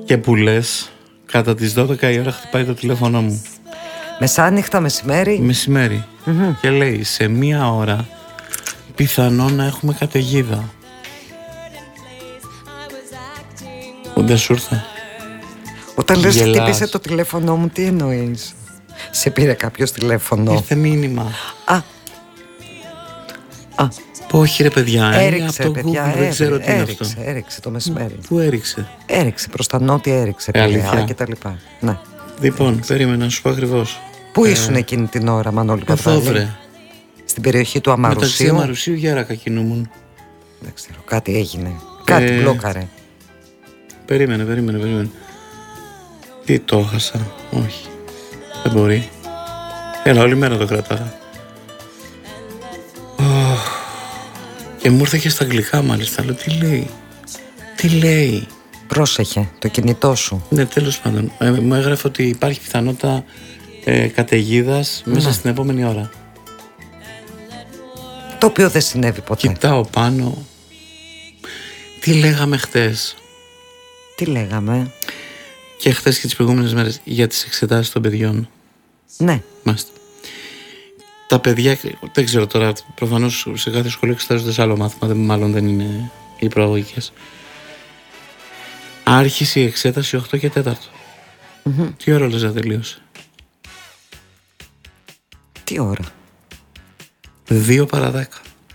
Και που λες, κατά τις 12 η ώρα χτυπάει το τηλέφωνο μου. Μεσάνυχτα, Μεσημέρι. Και λέει, σε μία ώρα πιθανό να έχουμε καταιγίδα. Δεν σου ήρθε? Όταν λες χτύπησε το τηλέφωνο μου, τι εννοείς? Σε πήρε κάποιος τηλέφωνο? Ήρθε μήνυμα. Πω, όχι ρε παιδιά, έριξε από το παιδιά, Google, δεν ξέρω τι είναι αυτό. Έριξε το μεσημέρι. Πού έριξε? Έριξε προς τα νότια, έριξε Πειραιά και τα λοιπά. Ναι. Λοιπόν, περίμενα να σου πω ακριβώς. Πού ήσουν εκείνη την ώρα, Μανώλη Παπαδάλη? Στην περιοχή του Αμαρουσίου. Μεταξύ Αμαρουσίου Γέρακα κινούμουν. Δεν ξέρω, κάτι έγινε. Κάτι μπλόκαρε. Περίμενε. Τι το έχασα? Όχι, δεν μπορεί. Έλα, όλη μέρα το κρατάω. Και μου ήρθε και στα αγγλικά μάλιστα. Λέω, τι λέει? Πρόσεχε το κινητό σου. Ναι, τέλος πάντων. Μου έγραφε ότι υπάρχει πιθανότητα καταιγίδας μέσα στην επόμενη ώρα. Το οποίο δεν συνέβη ποτέ. Κοιτάω πάνω. Τι λέγαμε χτες? Τι λέγαμε? Και χτες και τις προηγούμενες μέρες για τις εξετάσεις των παιδιών. Ναι. Μάλιστα. Τα παιδιά, δεν ξέρω τώρα, προφανώς σε κάθε σχολείο εξετάζονται σε άλλο μάθημα, μάλλον δεν είναι οι προαγωγικές. Άρχισε η εξέταση 8 και 4. Τι ώρα λες να τελείωσε? Τι ώρα? 2 παρά 10.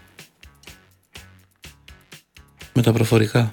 Με τα προφορικά.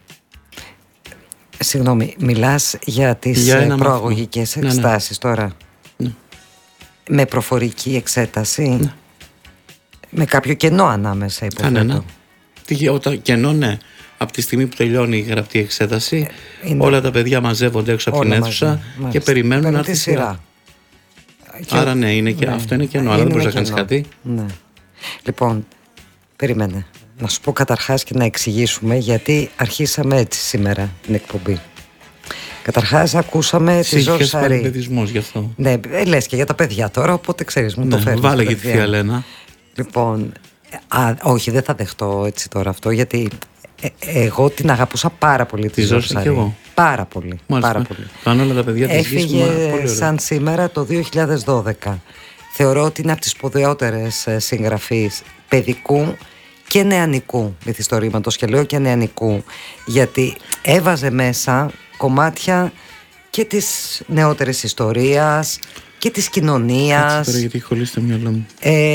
Συγγνώμη, μιλάς για τις προαγωγικές εξετάσεις τώρα? Ναι. Με προφορική εξέταση? Ναι. Με κάποιο κενό ανάμεσα, υποθέτω. Κενό, ναι. Από τη στιγμή που τελειώνει η γραπτή εξέταση, όλα τα παιδιά μαζεύονται έξω από την αίθουσα και περιμένουν να έρθει η σειρά. Άρα ναι, αυτό είναι κενό, αλλά δεν μπορείς να κάνεις κάτι. Ναι. Λοιπόν, περίμενε. Να σου πω καταρχάς και να εξηγήσουμε γιατί αρχίσαμε έτσι σήμερα την εκπομπή. Καταρχάς ακούσαμε τη Ζορσαρή. Είχες παιδισμός γι' αυτό. Ναι, λες και για τα παιδιά τώρα, οπότε ξέρεις, μου το φέρνεις. Βάλε για τη θεία Λένα. Λοιπόν, όχι, δεν θα δεχτώ έτσι τώρα αυτό, γιατί εγώ την αγαπούσα πάρα πολύ τη Ζορσαρή. Και εγώ. Πάρα πολύ. Πάρα πολύ. Πάνω όλα τα παιδιά της γης μου. Έφυγε σαν σήμερα το 2012. Θεωρώ ότι είναι από τις σπουδαιότερες συγγραφείς παιδικού και νεανικού μυθιστορήματος, και λέω και νεανικού, γιατί έβαζε μέσα κομμάτια και της νεότερης ιστορίας και της κοινωνίας. Κάτσε τώρα, γιατί χωλείς το μυαλό μου.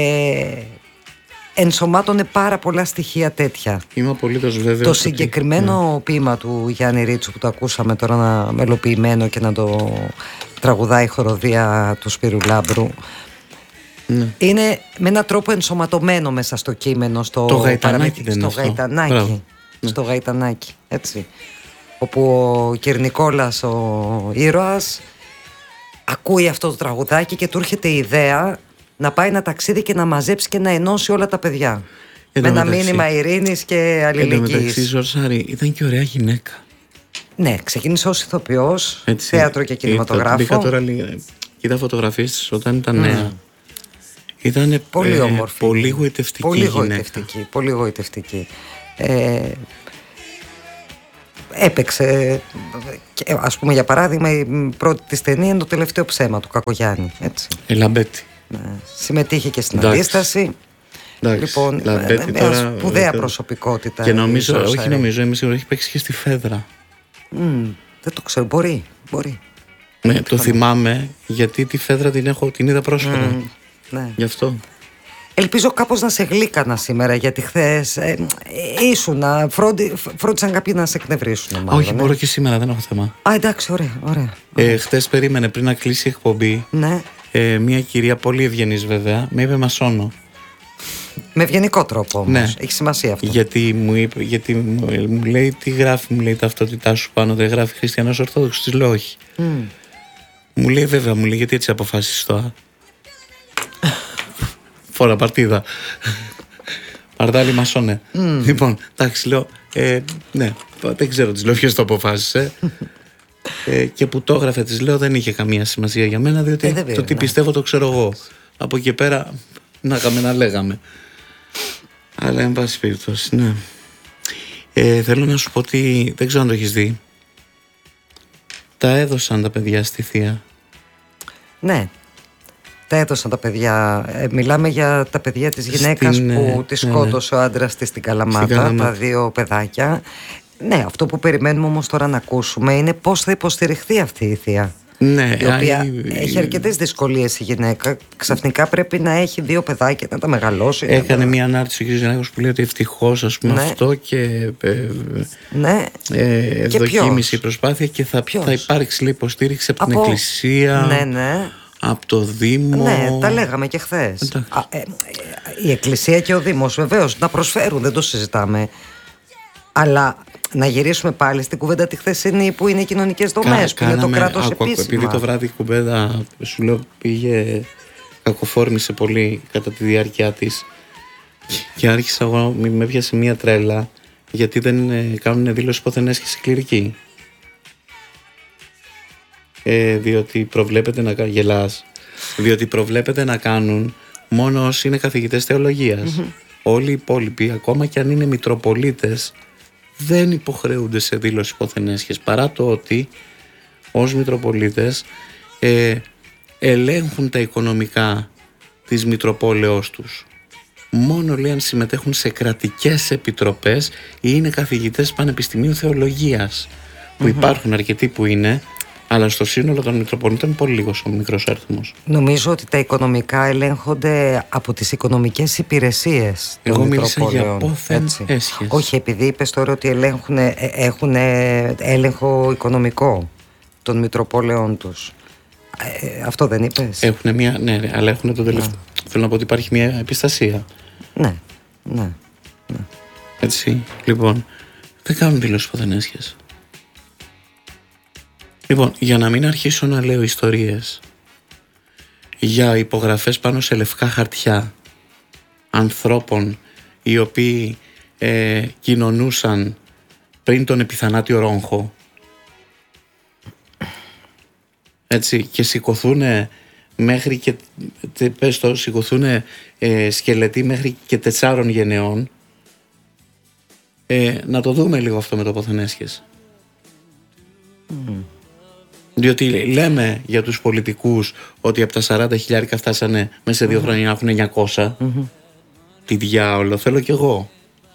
Ενσωμάτωνε πάρα πολλά στοιχεία τέτοια. Είμαι απολύτως βέβαιος. Το συγκεκριμένο ποίημα του Γιάννη Ρίτσου που το ακούσαμε τώρα μελοποιημένο και να το τραγουδάει η χοροδία του Σπύρου Λάμπρου, ναι, είναι με έναν τρόπο ενσωματωμένο μέσα στο κείμενο, στο Γαϊτανάκι. Στο Γαϊτανάκι, έτσι. Όπου ο Κυρνικόλας, ο ήρωας, ακούει αυτό το τραγουδάκι και του έρχεται η ιδέα να πάει ένα ταξίδι και να μαζέψει και να ενώσει όλα τα παιδιά. Με ένα μήνυμα ειρήνης και αλληλεγγύης. Εν τω μεταξύ, Ζορσάρη ήταν και ωραία γυναίκα. Ναι, ξεκίνησε ως ηθοποιός, θέατρο και κινηματογράφο. Μπήκα τώρα, κοίτα φωτογραφίες της όταν ήταν νέα. Ήταν πολύ όμορφη. Πολύ γοητευτική γυναίκα. Πολύ γοητευτική. Έπαιξε, ας πούμε, για παράδειγμα, η πρώτη της ταινία είναι το τελευταίο ψέμα του Κακογιάννη. Λαμπέτη. Ναι. Συμμετείχε και στην αντίσταση. Λοιπόν, μια σπουδαία προσωπικότητα. Και νομίζω, είμαι σίγουρο, έχει παίξει και στη Φέδρα. Δεν το ξέρω, μπορεί. Ναι, το θυμάμαι, γιατί τη Φέδρα την είδα πρόσφατα. Ναι. Γι' αυτό. Ελπίζω κάπως να σε γλύκανα σήμερα, γιατί χθες φρόντισαν κάποιοι να σε εκνευρίσουν. Όχι, μπορώ και σήμερα, δεν έχω θέμα. Εντάξει, ωραία. Χθες περίμενε πριν να κλείσει η εκπομπή. Ναι. Μια κυρία πολύ ευγενής βέβαια, με είπε μασόνο. Με ευγενικό τρόπο όμως. Ναι. Έχει σημασία αυτό. Γιατί μου λέει, τι γράφει, μου λέει ταυτότητά σου πάνω, δεν γράφει Χριστιανός Ορθόδοξος, της λέω όχι. Μου λέει βέβαια, γιατί έτσι αποφάσισες τώρα. Φορά παρτίδα. Παρτάλι μασόνε. Λοιπόν, εντάξει, λέω, ναι, δεν ξέρω, της λέω ποιος το αποφάσισε. Και που το έγραφε, της λέω, δεν είχε καμία σημασία για μένα, διότι το τι πιστεύω το ξέρω εγώ. Από εκεί πέρα να λέγαμε. Αλλά εν πάση περιπτώσει, ναι. Θέλω να σου πω ότι δεν ξέρω αν το έχεις δει. Τα έδωσαν τα παιδιά στη θεία. Ναι, τα έδωσαν τα παιδιά. Μιλάμε για τα παιδιά της γυναίκας που τη σκότωσε ο άντρας της στην Καλαμάτα, τα 2 παιδάκια. Ναι, αυτό που περιμένουμε όμως τώρα να ακούσουμε είναι πώς θα υποστηριχθεί αυτή η θεία. Ναι, η οποία έχει αρκετές δυσκολίες η γυναίκα. Ξαφνικά πρέπει να έχει 2 παιδάκια, να τα μεγαλώσει. Έκανε μια ανάρτηση ο κ. Γιαννάκος που λέει ότι ευτυχώς, ας πούμε, αυτό και ευδοκίμησε η προσπάθεια και θα υπάρξει, λέει, υποστήριξη από την Εκκλησία, από το Δήμο. Ναι, τα λέγαμε και χθες. Η Εκκλησία και ο Δήμος βεβαίως να προσφέρουν, δεν το συζητάμε. Αλλά να γυρίσουμε πάλι στην κουβέντα τη χθεσινή που είναι οι κοινωνικές δομές, που είναι το κράτος επίσημα. Επειδή το βράδυ η κουβέντα, σου λέω, πήγε, κακοφόρμησε πολύ κατά τη διάρκεια της και άρχισα εγώ, με έπιασε μια τρέλα γιατί δεν κάνουν δήλωση πόθεν έσχεση κληρική. Διότι προβλέπεται να γελάς, διότι προβλέπεται να κάνουν μόνο όσοι είναι καθηγητές θεολογίας. Όλοι οι υπόλοιποι, ακόμα και αν είναι μητροπολίτες, δεν υποχρεούνται σε δήλωση πόθεν έσχεση, παρά το ότι ως μητροπολίτες ελέγχουν τα οικονομικά της μητροπόλεως τους. Μόνο, λέει, αν συμμετέχουν σε κρατικές επιτροπές ή είναι καθηγητές Πανεπιστημίου Θεολογίας, που υπάρχουν αρκετοί που είναι, αλλά στο σύνολο των Μητροπολιτών πολύ λίγος ο μικρός αριθμός. Νομίζω ότι τα οικονομικά ελέγχονται από τις οικονομικές υπηρεσίες των Εγώ μίλησα για πόθεν έσχεση. Όχι, επειδή είπες τώρα ότι έχουν έλεγχο οικονομικό των Μητροπόλεων τους. Αυτό δεν είπες? Έχουν μια, ναι, αλλά έχουν τον τελευταίο. Θέλω να πω ότι υπάρχει μια επιστασία. Ναι. Έτσι, λοιπόν, δεν κάνουν δήλωση πόθεν έσχεση. Λοιπόν, για να μην αρχίσω να λέω ιστορίες για υπογραφές πάνω σε λευκά χαρτιά ανθρώπων οι οποίοι κοινωνούσαν πριν τον επιθανάτιο ρόγχο, έτσι, και σηκωθούν μέχρι και σηκωθούν σκελετοί μέχρι και 4 γενεών, να το δούμε λίγο αυτό με το πόθεν έσχεση. Διότι λέμε για τους πολιτικούς ότι από τα 40.000 φτάσανε μέσα σε 2 χρόνια να έχουν 900. Τι διάολο θέλω κι εγώ.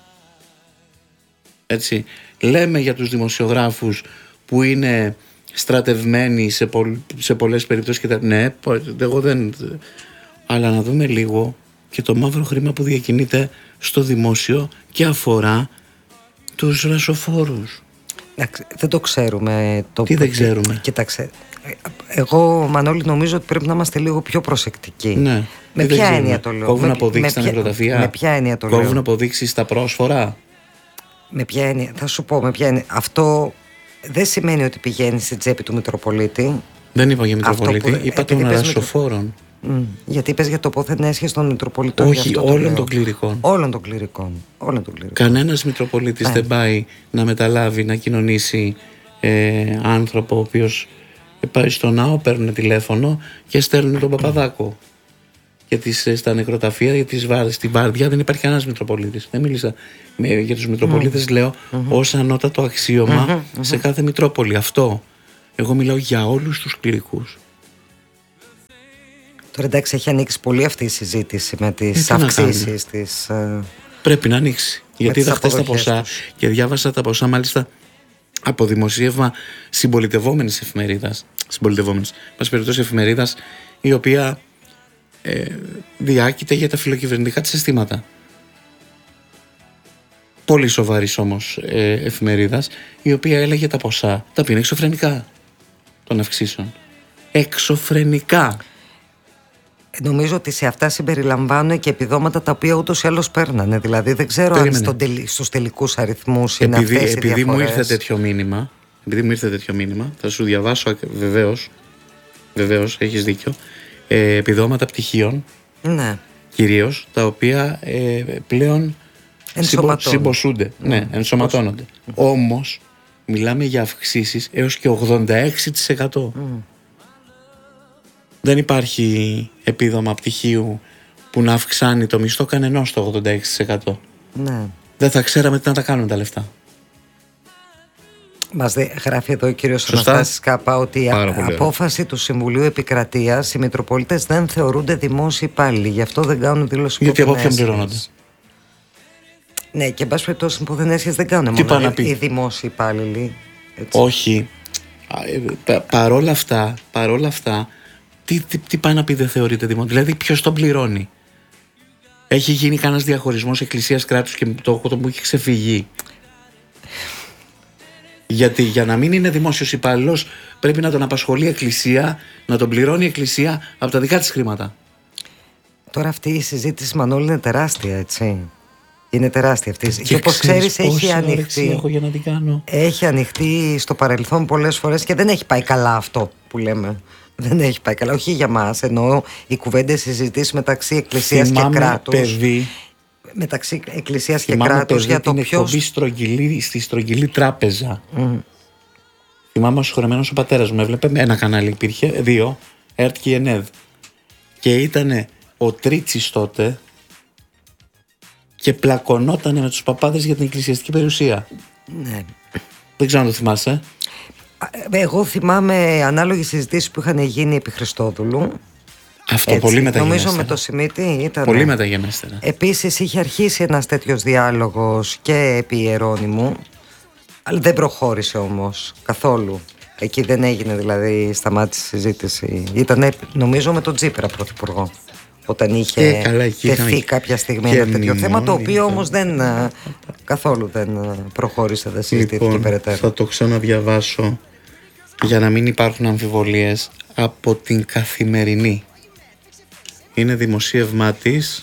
Έτσι. Λέμε για τους δημοσιογράφους που είναι στρατευμένοι σε πολλές περιπτώσεις και ναι, εγώ δεν. Αλλά να δούμε λίγο και το μαύρο χρήμα που διακινείται στο δημόσιο και αφορά τους ρασοφόρους. Δεν το ξέρουμε. Τι δεν ξέρουμε? Κοίταξε, εγώ, Μανώλη, νομίζω ότι πρέπει να είμαστε λίγο πιο προσεκτικοί. Ναι. Με ποια έννοια το λέω? Κόβουν αποδείξεις στα νεκροταφεία? Με ποια έννοια το λέω? Κόβουν αποδείξεις στα πρόσφορα? Με ποια έννοια? Θα σου πω με ποια έννοια. Αυτό δεν σημαίνει ότι πηγαίνει στην τσέπη του Μητροπολίτη. Δεν είπα για Μητροπολίτη, είπα των ρασοφόρων. Γιατί είπες για το πόθεν έσχεση των Μητροπολιτών? Όχι, όλων των κληρικών. Όλων των κληρικών. Κανένας Μητροπολίτης δεν πάει να μεταλάβει, να κοινωνήσει άνθρωπο ο οποίος πάει στο ναό, παίρνουν τηλέφωνο και στέλνουν τον Παπαδάκο. Γιατί στα νεκροταφεία, γιατί στη Βάρδια δεν υπάρχει κανένας Μητροπολίτης. Δεν μίλησα για τους Μητροπολίτες, λέω ως ανώτατο αξίωμα σε κάθε Μητρόπολη. Αυτό. Εγώ μιλάω για όλους τους κληρικούς. Τώρα εντάξει, έχει ανοίξει πολύ αυτή η συζήτηση με τις αυξήσεις της. Πρέπει να ανοίξει. Γιατί είδα χτες τα ποσά και διάβασα τα ποσά μάλιστα από δημοσίευμα συμπολιτευόμενης εφημερίδας. Πάση περιπτώσει εφημερίδας η οποία διάκειται για τα φιλοκυβερνητικά της αισθήματα. Πολύ σοβαρής όμως εφημερίδας, η οποία έλεγε τα ποσά τα οποία είναι εξωφρενικά των αυξήσεων. Εξωφρενικά. Νομίζω ότι σε αυτά συμπεριλαμβάνουν και επιδόματα τα οποία ούτως ή άλλως παίρνανε. Δηλαδή δεν ξέρω αν στους τελικούς αριθμούς είναι αυτές οι διαφορές. Επειδή μου ήρθε τέτοιο μήνυμα, θα σου διαβάσω βεβαίως, έχεις δίκιο, επιδόματα πτυχίων, ναι, κυρίως, τα οποία πλέον συμποσούνται, ενσωματώνονται. Όμως μιλάμε για αυξήσεις έως και 86%. Δεν υπάρχει επίδομα πτυχίου που να αυξάνει το μισθό κανενός το 86%. Ναι. Δεν θα ξέραμε τι να τα κάνουν τα λεφτά. Μας γράφει εδώ ο κύριος Σωστά. Αναστάσης Κάπα ότι η Πάρα πολύ απόφαση του Συμβουλίου Επικρατείας, οι Μητροπολίτες δεν θεωρούνται δημόσιοι υπάλληλοι, γι' αυτό δεν κάνουν δήλωση Γιατί από ποιον υποδενέσχεσης. πληρώνονται. Ναι, και εν πάση περιπτώσει υποδενέσχεσης δεν κάνουν Τι πάει μόνο να πει? οι δημόσιοι υπάλληλοι. Έτσι. Όχι. Παρόλα αυτά, τι πάει να πει δεν θεωρείται δημόσιο. Δηλαδή, ποιος τον πληρώνει. Έχει γίνει κανένας διαχωρισμός εκκλησίας κράτους και το μου έχει ξεφυγεί. Γιατί για να μην είναι δημόσιος υπάλληλος πρέπει να τον απασχολεί η εκκλησία, να τον πληρώνει η εκκλησία από τα δικά της χρήματα. Τώρα αυτή η συζήτηση, Μανώλη, είναι τεράστια, έτσι. Είναι τεράστια αυτή. Και όπως ξέρεις ξέρεις έχει πόση όρεξη ανοιχτεί. έχω για να την κάνω. Έχει ανοιχτεί στο παρελθόν πολλές φορές και δεν έχει πάει καλά αυτό που λέμε. Δεν έχει πάει καλά. Όχι για μας. Εννοώ οι κουβέντες συζητήσεις μεταξύ εκκλησίας και κράτους. Παιδί, Μεταξύ εκκλησίας και θυμάμαι κράτους παιδί για το την ποιος. εκπομπή στη Στρογγυλή Τράπεζα. Θυμάμαι ο συγχωρεμένος ο πατέρας μου έβλεπε, ένα κανάλι υπήρχε, δύο, ΕΡΤ και η ΕΝΕΔ. Και ήτανε ο Τρίτσης τότε και πλακωνότανε με τους παπάδες για την εκκλησιαστική περιουσία. Ναι. Δεν ξέρω αν το θυμάσαι. Εγώ θυμάμαι ανάλογες συζητήσεις που είχαν γίνει επί Χριστόδουλου. Αυτό Έτσι, πολύ μεταγενέστερα. νομίζω με το Σιμίτη ήταν. Πολύ μεταγενέστερα. Επίσης είχε αρχίσει ένας τέτοιος διάλογος και επί Ιερώνυμου, αλλά δεν προχώρησε όμως καθόλου. Εκεί δεν έγινε, δηλαδή σταμάτησε η συζήτηση. Ήταν νομίζω με τον Τσίπρα πρωθυπουργό, όταν είχε καλά, εκεί τεθεί είχαμε κάποια στιγμή και ένα τέτοιο θέμα, το οποίο μνημόνια. όμως δεν, καθόλου δεν προχώρησε, δεν συζητήθηκε Λοιπόν, περαιτέρω. θα το ξαναδιαβάσω για να μην υπάρχουν αμφιβολίες από την Καθημερινή. Είναι δημοσίευμά της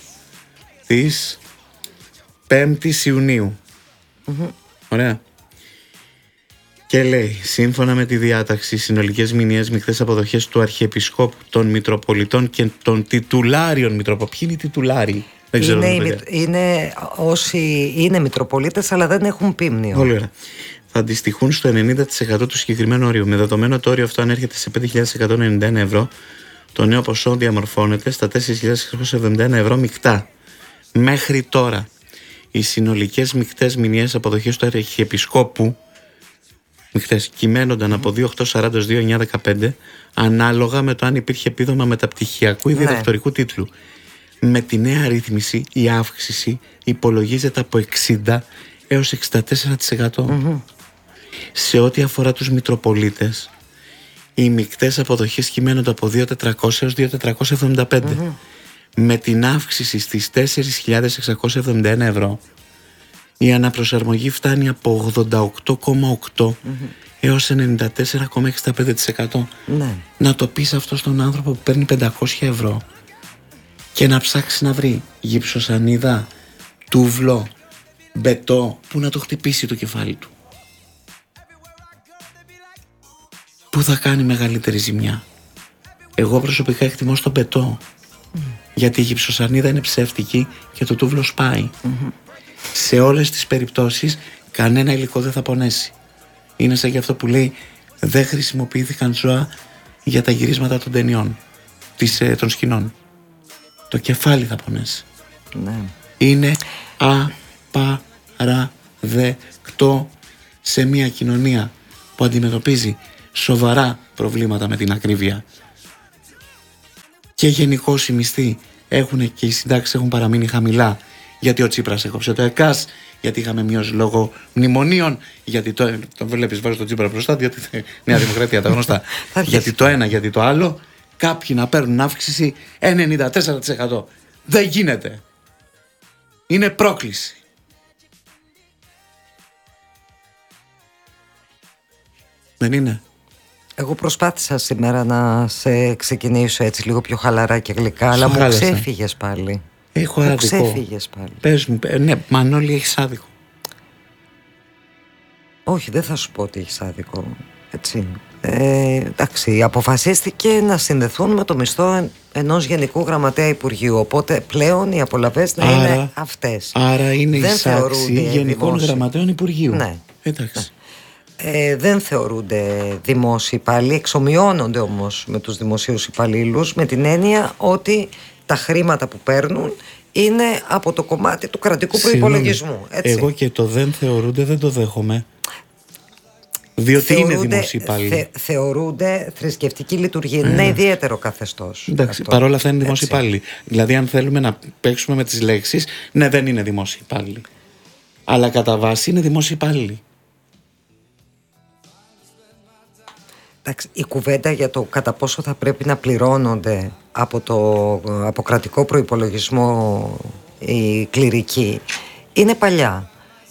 5ης Ιουνίου. Ωραία. Και λέει, σύμφωνα με τη διάταξη, οι συνολικές μηνιαίες μεικτές αποδοχές του Αρχιεπισκόπου, των Μητροπολιτών και των τιτουλάριων Μητροπολιτών. Ποιοι είναι οι τιτουλάριοι? Δεν ξέρω. Είναι όσοι είναι Μητροπολίτες αλλά δεν έχουν πίμνιο. Πολύ ωραία. Θα αντιστοιχούν στο 90% του συγκεκριμένου όριου. Με δεδομένο το όριο αυτό ανέρχεται σε 5.191 ευρώ, το νέο ποσό διαμορφώνεται στα 4.671 ευρώ μεικτά. Μέχρι τώρα, οι συνολικές μεικτές μηνιαίες αποδοχές του Αρχιεπισκόπου μεικτές κυμαίνονταν από 2.840 έως 2.915 ανάλογα με το αν υπήρχε επίδομα μεταπτυχιακού ή διδακτορικού τίτλου. Με τη νέα ρύθμιση η αύξηση υπολογίζεται από 60% έως 64%. Σε ό,τι αφορά τους Μητροπολίτες, οι μεικτές αποδοχές κυμαίνονται από 2.400 έως 2.475. Με την αύξηση στις 4.671 ευρώ, η αναπροσαρμογή φτάνει από 88,8 έως 94,65%. Ναι. Να το πεις αυτό στον άνθρωπο που παίρνει 500 ευρώ και να ψάξει να βρει γύψοσανίδα, τούβλο, μπετό, που να το χτυπήσει το κεφάλι του. Που θα κάνει μεγαλύτερη ζημιά. Εγώ προσωπικά εκτιμώ στο μπετό. Γιατί η γυψοσανίδα είναι ψεύτικη και το τούβλο σπάει. Σε όλες τις περιπτώσεις κανένα υλικό δεν θα πονέσει. Είναι σαν και αυτό που λέει, δεν χρησιμοποιήθηκαν ζώα για τα γυρίσματα των ταινιών, των σκηνών. Το κεφάλι θα πονέσει. Ναι. Είναι απαραδεκτό σε μια κοινωνία που αντιμετωπίζει σοβαρά προβλήματα με την ακρίβεια. Και γενικώς οι μισθοί έχουν και οι συντάξεις έχουν παραμείνει χαμηλά. Γιατί ο Τσίπρας έκοψε το ΕΚΑΣ, γιατί είχαμε μειώσει λόγω μνημονίων, γιατί το βλέπεις, βάζω τον Τσίπρα μπροστά, διότι Νέα Δημοκρατία τα γνωστά. Γιατί το ένα, γιατί το άλλο, κάποιοι να παίρνουν αύξηση 94%. Δεν γίνεται. Είναι πρόκληση. Δεν είναι? Εγώ προσπάθησα σήμερα να σε ξεκινήσω έτσι λίγο πιο χαλαρά και γλυκά, αλλά μου χάλασα. ξέφυγες πάλι. Έχω Μου άδικο. ξέφυγες πάλι. Πες μου, ναι, Μανώλη, έχεις άδικο. Όχι, δεν θα σου πω ότι έχεις άδικο. Έτσι. Εντάξει, αποφασίστηκε να συνδεθούν με το μισθό ενός Γενικού Γραμματέα Υπουργείου. Οπότε πλέον οι απολαβές να είναι αυτές. Άρα είναι Δεν εισάξη θεωρούνται Γενικών δημόσιοι. Γραμματέων Υπουργείου. Ναι. Εντάξει. Δεν θεωρούνται δημόσιοι υπάλληλοι, εξομοιώνονται όμως με τους δημοσίους υπαλλήλους, με την έννοια ότι τα χρήματα που παίρνουν είναι από το κομμάτι του κρατικού προϋπολογισμού. Έτσι. Εγώ και το δεν θεωρούνται δεν το δέχομαι. Διότι είναι δημόσιοι υπάλληλοι. Θεωρούνται θρησκευτική λειτουργία. Είναι ένα ιδιαίτερο καθεστώς. Εντάξει, παρόλα αυτά είναι δημόσιοι υπάλληλοι. Δηλαδή, αν θέλουμε να παίξουμε με τις λέξεις, ναι, δεν είναι δημόσιοι υπάλληλοι. Αλλά κατά βάση είναι δημόσιοι υπάλληλοι. Εντάξει, η κουβέντα για το κατά πόσο θα πρέπει να πληρώνονται από κρατικό προϋπολογισμό οι κληρικοί είναι παλιά.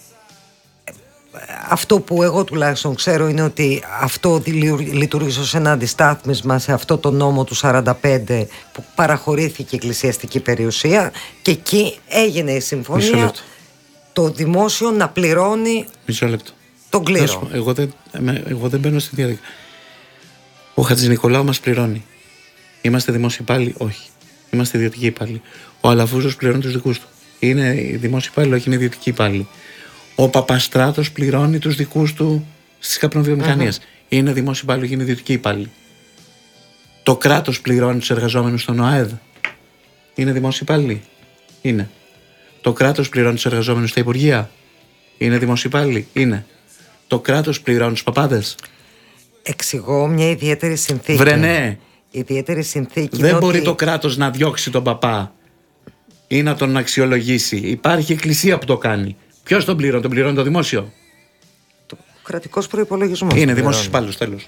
Αυτό που εγώ τουλάχιστον ξέρω είναι ότι αυτό λειτουργήσε ως ένα αντιστάθμισμα σε αυτό το νόμο του 45 που παραχωρήθηκε η εκκλησιαστική περιουσία, και εκεί έγινε η συμφωνία το δημόσιο να πληρώνει τον κλήρο. Εγώ δεν μπαίνω στη διαδικασία. Ο Χατζηνικολάου μας πληρώνει. Είμαστε δημόσιοι υπάλληλοι? Όχι. Είμαστε ιδιωτικοί υπάλληλοι. Ο Αλαφούζος πληρώνει τους δικούς του. Είναι δημόσιοι υπάλληλοι? Όχι, είναι ιδιωτικοί υπάλληλοι. Ο Παπαστράτος πληρώνει τους δικούς του στις καπνοβιομηχανίες. Είναι δημόσιοι υπάλληλοι? Είναι ιδιωτικοί υπάλληλοι. Το κράτος πληρώνει τους εργαζόμενους στον ΟΑΕΔ? Είναι δημόσιοι υπάλληλοι? Είναι. Το κράτος πληρώνει τους εργαζόμενους στα Υπουργεία? Είναι δημόσιοι υπάλληλοι? Είναι. Το κράτος πληρώνει τους παπάδες? Εξηγώ μια ιδιαίτερη συνθήκη. Βρε ναι. Ιδιαίτερη συνθήκη. Δεν μπορεί το κράτος να διώξει τον παπά ή να τον αξιολογήσει. Υπάρχει εκκλησία που το κάνει. Ποιος τον πληρώνει? Τον πληρώνει το δημόσιο? Το κρατικός προϋπολογισμός. Είναι δημόσιος υπάλληλος, τέλος.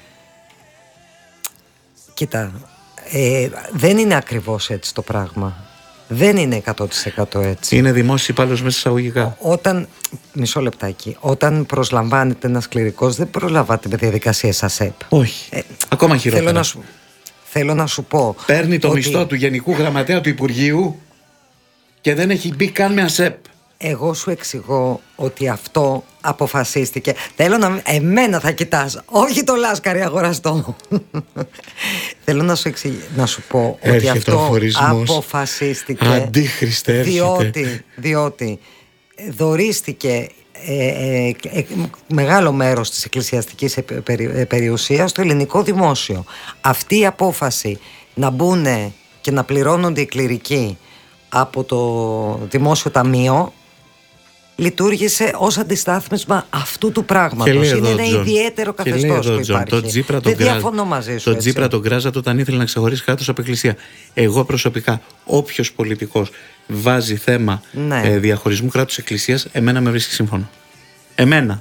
Κοίτα, δεν είναι ακριβώς έτσι το πράγμα. Δεν είναι 100% έτσι. Είναι δημόσιος υπάλληλος μέσα εισαγωγικά. Μισό λεπτάκι. Όταν προσλαμβάνεται ένας κληρικός, δεν προσλαμβάνεται με διαδικασίες ΑΣΕΠ. Όχι. Ακόμα χειρότερα. Θέλω να σου πω. Παίρνει το μισθό του Γενικού Γραμματέα του Υπουργείου και δεν έχει μπει καν με ΑΣΕΠ. Εγώ σου εξηγώ ότι αυτό αποφασίστηκε. Θέλω εμένα θα κοιτάς, όχι το Λάσκαρη αγοραστό. Θέλω να σου πω ότι αυτό αποφασίστηκε. Αντίχριστε, διότι δωρίστηκε μεγάλο μέρος της εκκλησιαστικής περιουσίας στο ελληνικό δημόσιο. Αυτή η απόφαση να μπουν και να πληρώνονται οι κληρικοί από το δημόσιο ταμείο λειτουργήσε ως αντιστάθμισμα αυτού του πράγματος. Είναι ένα ιδιαίτερο καθεστώς που υπάρχει. Δεν διαφωνώ μαζί σου. Το Τζίπρα τον κράζατε όταν ήθελε να ξεχωρίσει κράτος από εκκλησία. Εγώ προσωπικά, όποιος πολιτικός βάζει θέμα διαχωρισμού κράτους εκκλησίας, εμένα με βρίσκει σύμφωνο. Εμένα.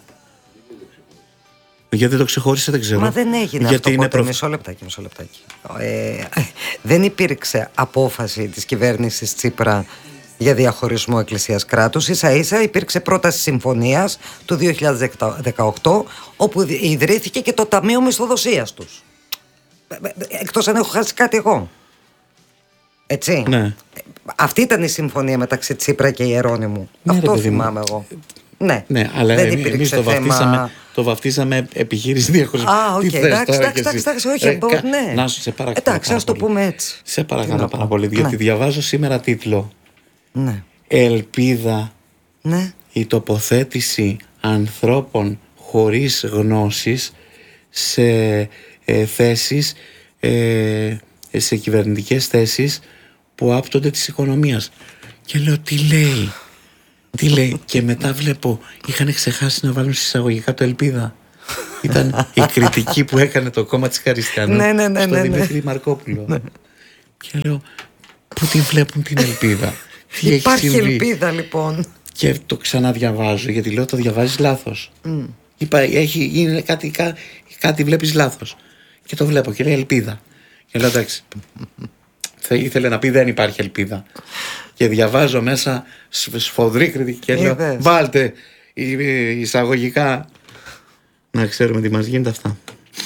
Γιατί το ξεχώρισε δεν ξέρω. Μα δεν έγινε αυτό ποτέ. Μισό λεπτάκι. Δεν υπήρξε απόφαση της κυβέρνησης Τσίπρα για διαχωρισμό εκκλησίας κράτους. Ίσα-ίσα υπήρξε πρόταση συμφωνίας του 2018 όπου ιδρύθηκε και το Ταμείο Μισθοδοσίας τους. Εκτός αν έχω χάσει κάτι εγώ. Έτσι. Ναι. Αυτή ήταν η συμφωνία μεταξύ Τσίπρα και Ιερώνυμου. Αυτό θυμάμαι εγώ. Ναι, αλλά εμείς το βαφτίσαμε επιχείρηση διαχωρισμού. Εντάξει, όχι, ναι. Να σε παρακαλώ. Εντάξει, ας το πούμε έτσι. Σε παρακαλώ πάρα πολύ, διότι διαβάζω σήμερα τίτλο. Ναι. Ελπίδα. Ναι. Η τοποθέτηση ανθρώπων χωρίς γνώσεις σε θέσεις, σε κυβερνητικές θέσεις που άπτονται της οικονομίας. Και λέω τι λέει, και μετά βλέπω είχαν ξεχάσει να βάλουν εισαγωγικά το Ελπίδα. Ήταν η κριτική που έκανε το κόμμα της Χαριστιανού στο Δημήτρη Μαρκόπουλο. Και λέω πού τη βλέπουν την Ελπίδα? Τι υπάρχει έχει συμβεί? Ελπίδα λοιπόν. Και το ξαναδιαβάζω γιατί λέω το διαβάζεις λάθος. Είπα είναι κάτι βλέπεις λάθος. Και το βλέπω και λέει Ελπίδα. Και λέω εντάξει, ήθελε να πει δεν υπάρχει ελπίδα. Και διαβάζω μέσα σφοδρή κριτική και λέω βάλτε εισαγωγικά να ξέρουμε τι μας γίνεται αυτά.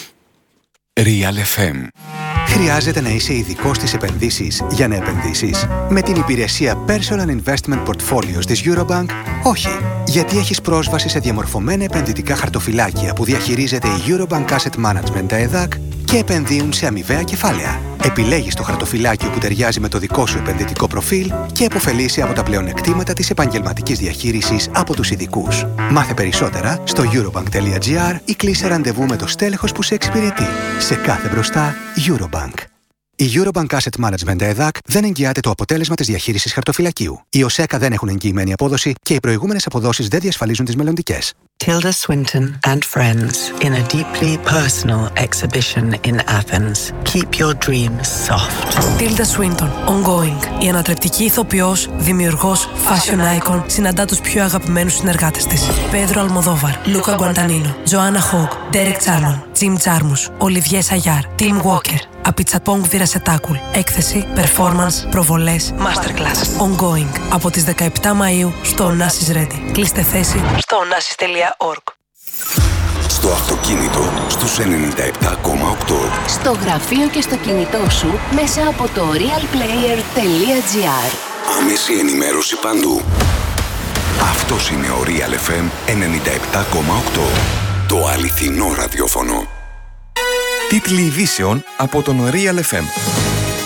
Real FM. Χρειάζεται να είσαι ειδικός στις επενδύσεις για να επενδύσεις? Με την υπηρεσία Personal Investment Portfolios της Eurobank, όχι. Γιατί έχεις πρόσβαση σε διαμορφωμένα επενδυτικά χαρτοφυλάκια που διαχειρίζεται η Eurobank Asset Management ΕΔΑΚ και επενδύουν σε αμοιβαία κεφάλαια. Επιλέγεις το χαρτοφυλάκιο που ταιριάζει με το δικό σου επενδυτικό προφίλ και επωφελείσαι από τα πλεονεκτήματα της επαγγελματικής διαχείρισης από τους ειδικούς. Μάθε περισσότερα στο eurobank.gr ή κλείσε ραντεβού με το στέλεχος που σε εξυπηρετεί. Σε κάθε μπροστά, Eurobank. Η Eurobank Asset Management ΕΔΑΚ δεν εγγυάται το αποτέλεσμα της διαχείρισης χαρτοφυλακίου. Οι ΟΣΕΚΑ δεν έχουν εγγυημένη απόδοση και οι προηγούμενες αποδόσεις δεν διασφαλίζουν τις μελλοντικές. Tilda Swinton and friends in a deeply personal exhibition in Athens. Keep your dreams soft. Tilda Swinton, ongoing. Η ανατρεπτική ηθοποιός, δημιουργός, fashion icon, συναντά τους πιο αγαπημένους συνεργάτες της. Πέδρο Αλμοδόβαρ, Λούκα Γκουαντανίνο, Τζοάννα Χόγκ, Ντέρεκ Τσάρμον, Τζιμ Τζάρμους, Ολιβιέ Σαγιάρ, Τιμ Walker. Απιτσαπόγκ Βιρασετάκουλ. Έκθεση, performance, προβολές, masterclass. Ongoing. Από τις 17 Μαΐου στο Onassis Ready. Κλείστε θέση στο onassis.org. Στο αυτοκίνητο στους 97,8. Στο γραφείο και στο κινητό σου μέσα από το realplayer.gr. Άμεση ενημέρωση παντού. Αυτός είναι ο Real FM 97,8. Το αληθινό ραδιόφωνο. Τίτλοι ειδήσεων από τον Real FM.